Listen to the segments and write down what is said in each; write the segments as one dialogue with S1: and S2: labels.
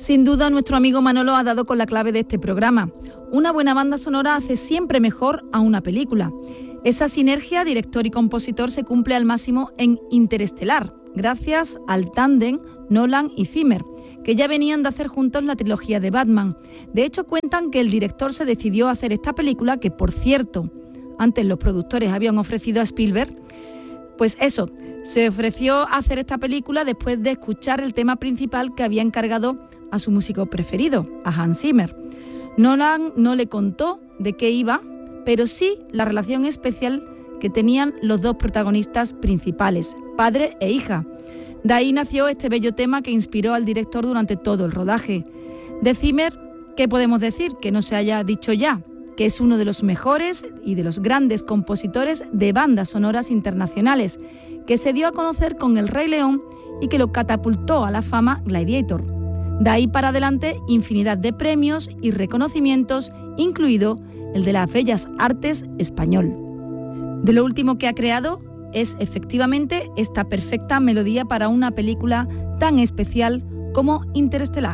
S1: Sin duda, nuestro amigo Manolo ha dado con la clave de este programa. Una buena banda sonora hace siempre mejor a una película. Esa sinergia director y compositor se cumple al máximo en Interestelar, gracias al tándem Nolan y Zimmer, que ya venían de hacer juntos la trilogía de Batman. De hecho, cuentan que el director se decidió a hacer esta película, que por cierto, antes los productores habían ofrecido a Spielberg. Pues eso, se ofreció a hacer esta película después de escuchar el tema principal que había encargado a su músico preferido, a Hans Zimmer. Nolan no le contó de qué iba, pero sí la relación especial que tenían los dos protagonistas principales, padre e hija. De ahí nació este bello tema que inspiró al director durante todo el rodaje. De Zimmer, ¿qué podemos decir que no se haya dicho ya? Que es uno de los mejores y de los grandes compositores de bandas sonoras internacionales, que se dio a conocer con El Rey León y que lo catapultó a la fama Gladiator. De ahí para adelante, infinidad de premios y reconocimientos, incluido el de las Bellas Artes español. De lo último que ha creado es efectivamente esta perfecta melodía para una película tan especial como Interestelar.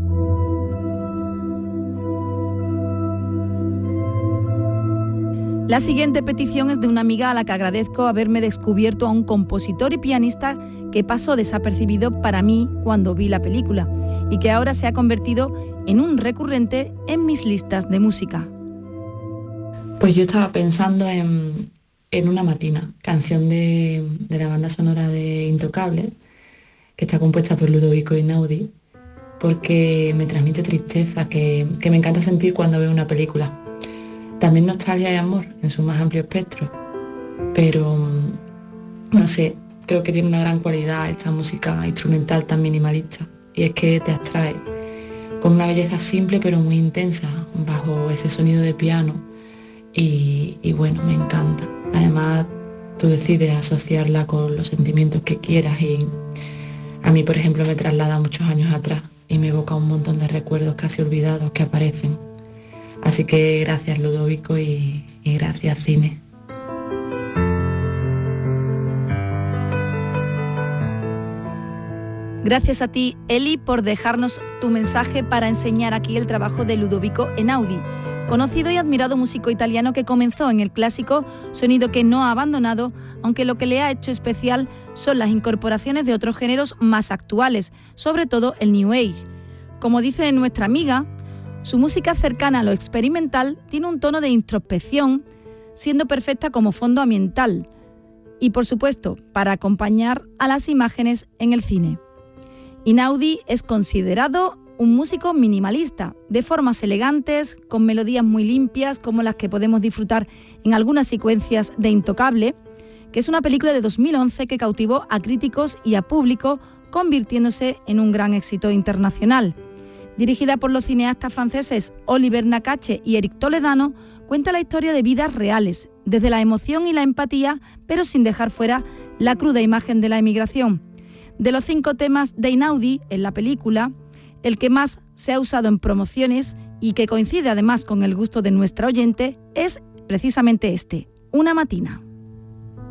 S1: La siguiente petición es de una amiga a la que agradezco haberme descubierto a un compositor y pianista que pasó desapercibido para mí cuando vi la película y que ahora se ha convertido en un recurrente en mis listas de música.
S2: Pues yo estaba pensando en Una matina, canción de la banda sonora de Intocable, que está compuesta por Ludovico Einaudi, porque me transmite tristeza, que me encanta sentir cuando veo una película. También nostalgia y amor en su más amplio espectro, pero no sé, creo que tiene una gran cualidad esta música instrumental tan minimalista, y es que te abstrae con una belleza simple pero muy intensa bajo ese sonido de piano y bueno, me encanta. Además, tú decides asociarla con los sentimientos que quieras y a mí, por ejemplo, me traslada muchos años atrás y me evoca un montón de recuerdos casi olvidados que aparecen. Así que gracias Ludovico y gracias Cine.
S1: Gracias a ti, Eli, por dejarnos tu mensaje para enseñar aquí el trabajo de Ludovico Einaudi, conocido y admirado músico italiano que comenzó en el clásico, sonido que no ha abandonado, aunque lo que le ha hecho especial son las incorporaciones de otros géneros más actuales, sobre todo el New Age. Como dice nuestra amiga, su música cercana a lo experimental tiene un tono de introspección, siendo perfecta como fondo ambiental y, por supuesto, para acompañar a las imágenes en el cine. Einaudi es considerado un músico minimalista, de formas elegantes, con melodías muy limpias, como las que podemos disfrutar en algunas secuencias de Intocable, que es una película de 2011 que cautivó a críticos y a público, convirtiéndose en un gran éxito internacional. Dirigida por los cineastas franceses Oliver Nakache y Eric Toledano, cuenta la historia de vidas reales, desde la emoción y la empatía, pero sin dejar fuera la cruda imagen de la emigración. De los 5 temas de Einaudi en la película, el que más se ha usado en promociones y que coincide además con el gusto de nuestra oyente es precisamente este, Una matina.